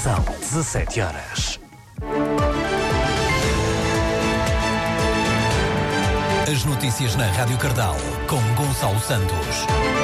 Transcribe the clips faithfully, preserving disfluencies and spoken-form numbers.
São dezassete horas. As notícias na Rádio Cardal, com Gonçalo Santos.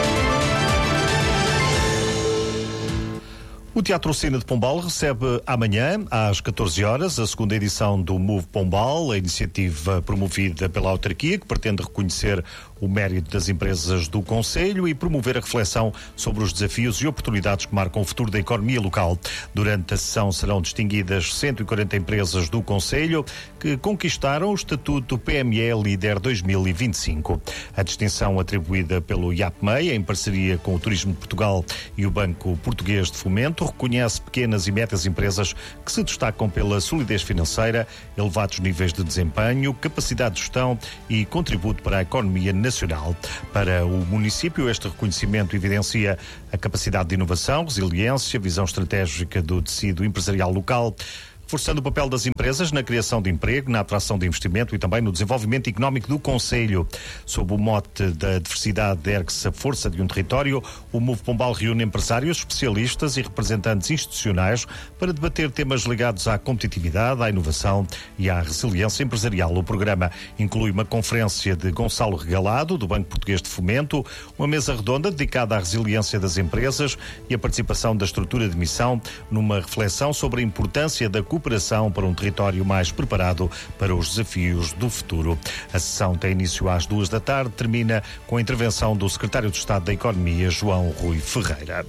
O Teatro Oficina de Pombal recebe amanhã, às catorze horas, a segunda edição do Move Pombal, a iniciativa promovida pela autarquia, que pretende reconhecer o mérito das empresas do concelho e promover a reflexão sobre os desafios e oportunidades que marcam o futuro da economia local. Durante a sessão serão distinguidas cento e quarenta empresas do concelho que conquistaram o estatuto P M E Líder dois mil e vinte e cinco. A distinção atribuída pelo I A P M E I, em parceria com o Turismo de Portugal e o Banco Português de Fomento, reconhece pequenas e médias empresas que se destacam pela solidez financeira, elevados níveis de desempenho, capacidade de gestão e contributo para a economia nacional. Para o município, este reconhecimento evidencia a capacidade de inovação, resiliência, visão estratégica do tecido empresarial local, reforçando o papel das empresas na criação de emprego, na atração de investimento e também no desenvolvimento económico do concelho. Sob o mote da diversidade ergue-se a força de um território, o Move Pombal reúne empresários, especialistas e representantes institucionais para debater temas ligados à competitividade, à inovação e à resiliência empresarial. O programa inclui uma conferência de Gonçalo Regalado, do Banco Português de Fomento, uma mesa redonda dedicada à resiliência das empresas e a participação da estrutura de missão numa reflexão sobre a importância da cooperação para um território mais preparado para os desafios do futuro. A sessão tem início às duas da tarde, termina com a intervenção do Secretário de Estado da Economia, João Rui Ferreira.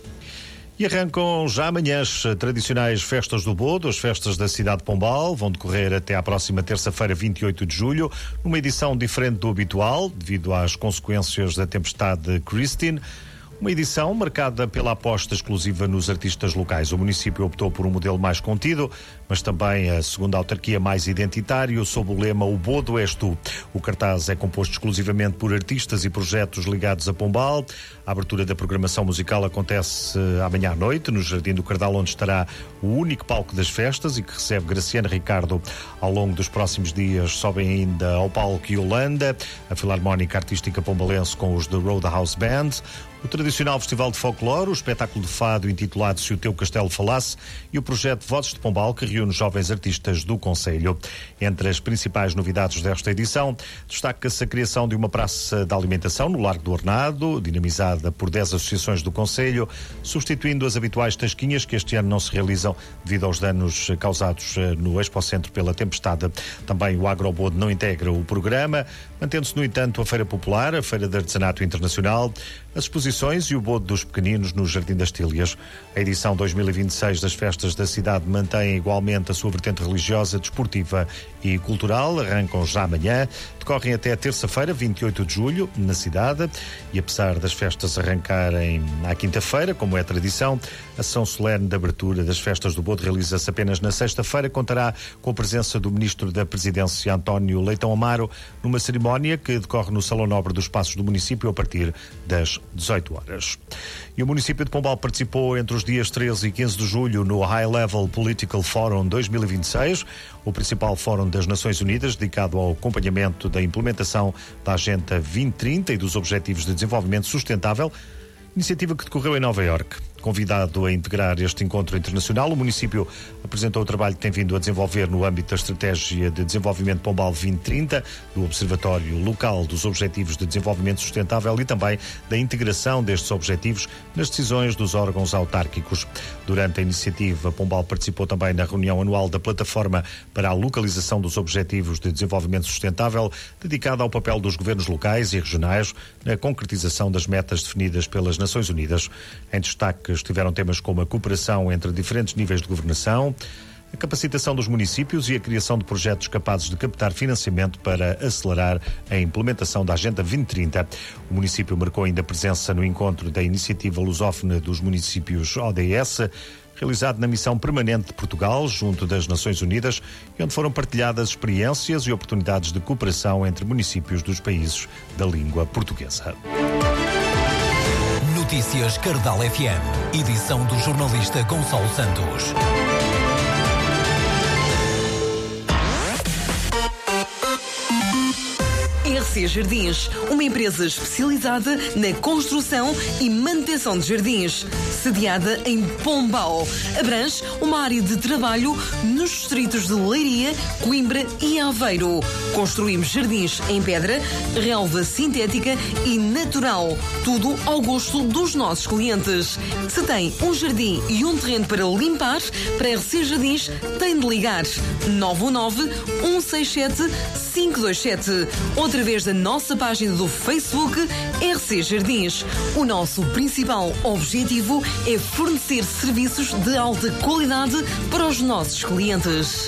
E arrancam já amanhã as tradicionais festas do Bodo, as festas da cidade de Pombal, vão decorrer até à próxima terça-feira, vinte e oito de julho, numa edição diferente do habitual, devido às consequências da tempestade Christine. Uma edição marcada pela aposta exclusiva nos artistas locais. O município optou por um modelo mais contido, mas também a segunda autarquia mais identitário, sob o lema O Bodo És Tu. O cartaz é composto exclusivamente por artistas e projetos ligados a Pombal. A abertura da programação musical acontece amanhã à noite, no Jardim do Cardal, onde estará o único palco das festas e que recebe Graciana Ricardo. Ao longo dos próximos dias sobem ainda ao palco Yolanda, a Filarmónica Artística Pombalense com os The Roadhouse Band, o tradicional Festival de Folclore, o espetáculo de fado intitulado Se o Teu Castelo Falasse e o projeto Vozes de Pombal, que reúne jovens artistas do concelho. Entre as principais novidades desta edição, destaca-se a criação de uma praça de alimentação no Largo do Ornado, dinamizada por dez associações do concelho, substituindo as habituais tasquinhas que este ano não se realizam devido aos danos causados no Expocentro pela tempestade. Também o Agrobodo não integra o programa, mantendo-se, no entanto, a Feira Popular, a Feira de Artesanato Internacional, as exposições e o Bodo dos Pequeninos no Jardim das Tílias. A edição dois mil e vinte e seis das festas da cidade mantém igualmente a sua vertente religiosa, desportiva e cultural. Arrancam já amanhã, decorrem até terça-feira, vinte e oito de julho, na cidade. E apesar das festas arrancarem à quinta-feira, como é tradição, a sessão solene de abertura das festas do Bodo realiza-se apenas na sexta-feira. Contará com a presença do Ministro da Presidência, António Leitão Amaro, numa cerimónia que decorre no Salão Nobre dos Passos do município a partir das dezoito horas. E o município de Pombal participou entre os dias treze e quinze de julho no High Level Political Forum dois mil e vinte e seis, o principal fórum das Nações Unidas dedicado ao acompanhamento da implementação da Agenda vinte trinta e dos Objetivos de Desenvolvimento Sustentável, iniciativa que decorreu em Nova Iorque. Convidado a integrar este encontro internacional, o município apresentou o trabalho que tem vindo a desenvolver no âmbito da Estratégia de Desenvolvimento Pombal vinte trinta, do Observatório Local dos Objetivos de Desenvolvimento Sustentável e também da integração destes objetivos nas decisões dos órgãos autárquicos. Durante a iniciativa, Pombal participou também na reunião anual da Plataforma para a Localização dos Objetivos de Desenvolvimento Sustentável, dedicada ao papel dos governos locais e regionais na concretização das metas definidas pelas Nações Unidas. Em destaque estiveram temas como a cooperação entre diferentes níveis de governação, a capacitação dos municípios e a criação de projetos capazes de captar financiamento para acelerar a implementação da Agenda vinte trinta. O município marcou ainda presença no encontro da Iniciativa Lusófona dos Municípios O D S, realizado na Missão Permanente de Portugal, junto das Nações Unidas, e onde foram partilhadas experiências e oportunidades de cooperação entre municípios dos países da língua portuguesa. Notícias Cardal F M. Edição do jornalista Gonçalo Santos. R C Jardins, uma empresa especializada na construção e manutenção de jardins, sediada em Pombal. Abrange uma área de trabalho nos distritos de Leiria, Coimbra e Aveiro. Construímos jardins em pedra, relva sintética e natural, tudo ao gosto dos nossos clientes. Se tem um jardim e um terreno para limpar, para R C Jardins tem de ligar nove um nove, um seis sete, cinco dois sete ou através da nossa página do Facebook R C Jardins. O nosso principal objetivo é fornecer serviços de alta qualidade para os nossos clientes.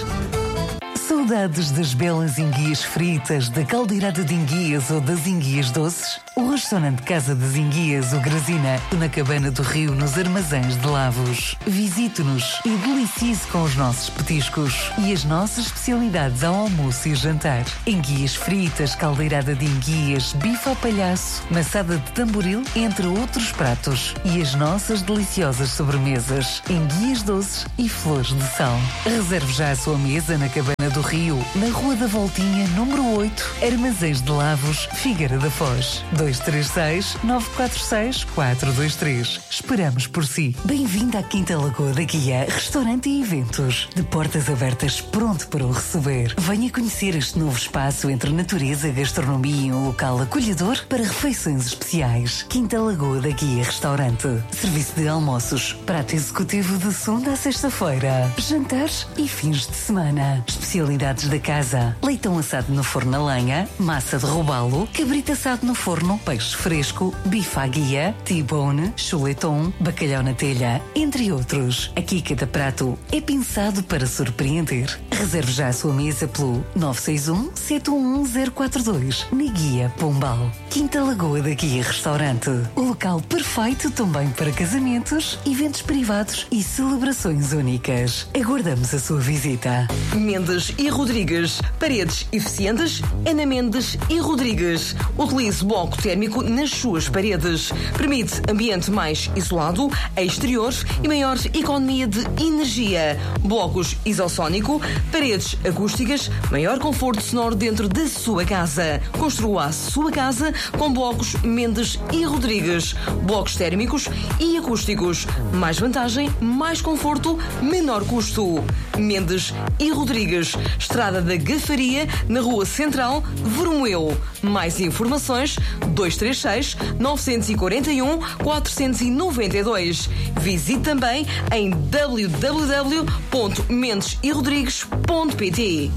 Saudades das belas enguias fritas, da caldeirada de enguias ou das enguias doces? O restaurante Casa das Enguias, o Grazina, na Cabana do Rio, nos Armazéns de Lavos. Visite-nos e delicie-se com os nossos petiscos e as nossas especialidades ao almoço e jantar. Enguias fritas, caldeirada de enguias, bife ao palhaço, maçada de tamboril, entre outros pratos. E as nossas deliciosas sobremesas, enguias doces e flores de sal. Reserve já a sua mesa na Cabana do Rio, na Rua da Voltinha, número oito, Armazéns de Lavos, Figueira da Foz. dois três seis, nove quatro seis, quatro dois três. Esperamos por si. Bem-vindo à Quinta Lagoa da Guia, restaurante e eventos. De portas abertas, pronto para o receber. Venha conhecer este novo espaço entre natureza, gastronomia e um local acolhedor para refeições especiais. Quinta Lagoa da Guia Restaurante. Serviço de almoços, prato executivo de segunda a sexta-feira, jantares e fins de semana. Especialidades da casa: leitão assado no forno a lenha, massa de robalo, cabrito assado no forno, peixe fresco, bife à guia, T-bone, chuleton, bacalhau na telha, entre outros. Aqui cada prato é pensado para surpreender. Reserve já a sua mesa pelo nove seis um, sete um um, zero quatro dois, na Guia Pombal. Quinta Lagoa da Guia Restaurante. O local perfeito também para casamentos, eventos privados e celebrações únicas. Aguardamos a sua visita. Mendes e Rodrigues. Paredes eficientes é na Mendes e Rodrigues. Utilize bloco térmico nas suas paredes. Permite ambiente mais isolado, exterior e maior economia de energia. Blocos isossónico, paredes acústicas, maior conforto sonoro dentro da sua casa. Construa a sua casa com blocos Mendes e Rodrigues. Blocos térmicos e acústicos. Mais vantagem, mais conforto, menor custo. Mendes e Rodrigues. Estrada da Gafaria, na Rua Central, Vermoeu. Mais informações: dois três seis, nove quatro um, quatro nove dois. Visite também em w w w ponto mendes e rodrigues ponto p t.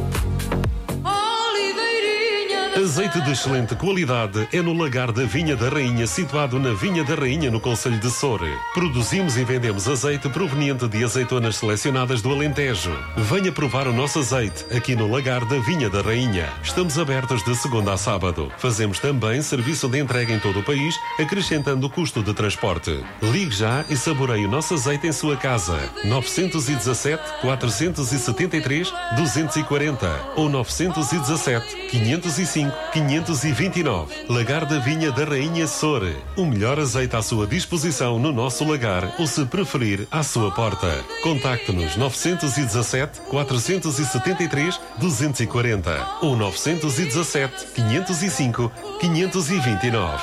Azeite de excelente qualidade é no Lagar da Vinha da Rainha, situado na Vinha da Rainha, no concelho de Soure. Produzimos e vendemos azeite proveniente de azeitonas selecionadas do Alentejo. Venha provar o nosso azeite aqui no Lagar da Vinha da Rainha. Estamos abertos de segunda a sábado. Fazemos também serviço de entrega em todo o país, acrescentando o custo de transporte. Ligue já e saboreie o nosso azeite em sua casa. nove um sete, quatro sete três, dois quatro zero ou nove um sete, quinhentos e cinco, quinhentos e vinte e nove. Lagar da Vinha da Rainha Soure. O melhor azeite à sua disposição no nosso lagar ou, se preferir, à sua porta. Contacte-nos nove um sete, quatro sete três, dois quatro zero ou nove um sete, quinhentos e cinco, quinhentos e vinte e nove.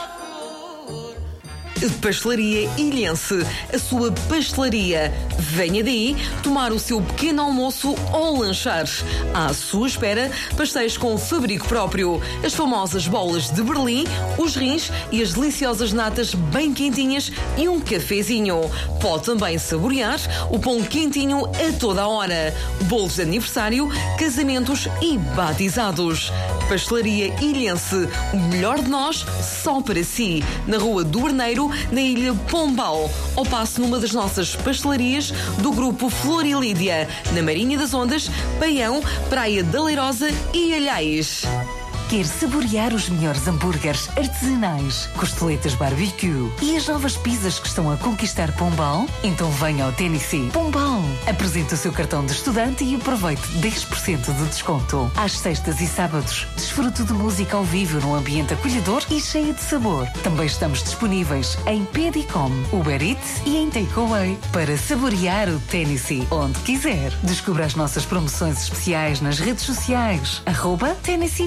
Pastelaria Ilhense, a sua pastelaria. Venha daí tomar o seu pequeno almoço ou lanchar. À sua espera, pastéis com fabrico próprio, as famosas bolas de Berlim, os rins e as deliciosas natas bem quentinhas e um cafezinho. Pode também saborear o pão quentinho a toda a hora. Bolos de aniversário, casamentos e batizados. Pastelaria Ilhense, o melhor de nós, só para si. Na Rua do Berneiro, na Ilha Pombal, ou passe numa das nossas pastelarias do grupo Flor e Lídia, na Marinha das Ondas, Paião, Praia da Leirosa e Alhais. Quer saborear os melhores hambúrgueres artesanais, costeletas barbecue e as novas pizzas que estão a conquistar Pombal? Então venha ao Tennessee Pombal. Apresente o seu cartão de estudante e aproveite dez por cento de desconto. Às sextas e sábados, desfrute de música ao vivo num ambiente acolhedor e cheio de sabor. Também estamos disponíveis em Pedicom, Uber Eats e em Takeaway para saborear o Tennessee onde quiser. Descubra as nossas promoções especiais nas redes sociais. arroba tennessee ponto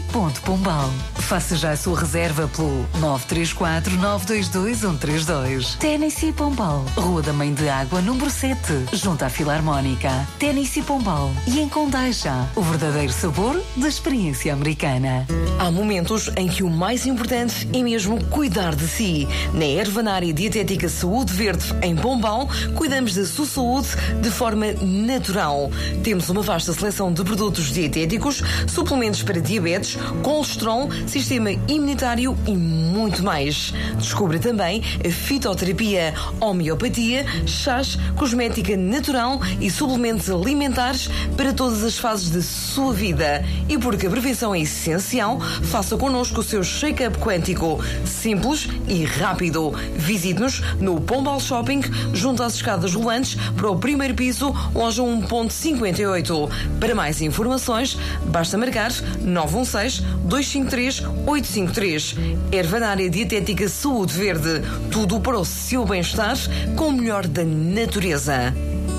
Pombal. Faça já a sua reserva pelo nove três quatro, nove dois dois, um três dois. Tennessee Pombal, Rua da Mãe de Água, número sete, junto à Filarmónica. Tennessee Pombal e em Condeixa, o verdadeiro sabor da experiência americana. Há momentos em que o mais importante é mesmo cuidar de si. Na Ervanária Dietética Saúde Verde, em Pombal, cuidamos da sua saúde de forma natural. Temos uma vasta seleção de produtos dietéticos, suplementos para diabetes, colesterol, sistema imunitário e muito mais. Descubra também a fitoterapia, homeopatia, chás, cosmética natural e suplementos alimentares para todas as fases da sua vida. E porque a prevenção é essencial, faça connosco o seu check-up quântico. Simples e rápido. Visite-nos no Pombal Shopping, junto às escadas rolantes, para o primeiro piso, loja um ponto cinquenta e oito. Para mais informações, basta marcar nove um seis, dois cinco três, oito cinco três. Ervanária Dietética Saúde Verde. Tudo para o seu bem-estar com o melhor da natureza.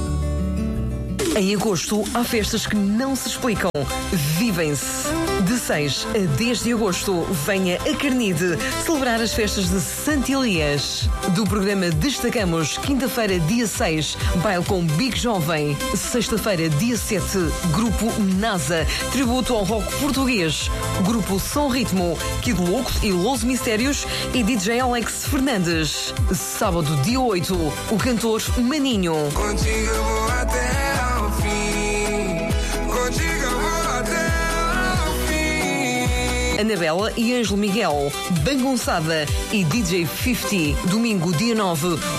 Em agosto, há festas que não se explicam. Vivem-se. De seis a dez de agosto, venha a Carnide celebrar as festas de Santo Elias. Do programa destacamos quinta-feira, dia seis, baile com Big Jovem. Sexta-feira, dia sete, grupo NASA, tributo ao rock português. Grupo Som Ritmo, Kid Louco e Los Mistérios e D J Alex Fernandes. Sábado, dia oito, o cantor Maninho. Contigo vou até ao fim. Contigo vou até Anabela e Ângelo Miguel, Bagunçada e D J cinquenta. Domingo, dia nove,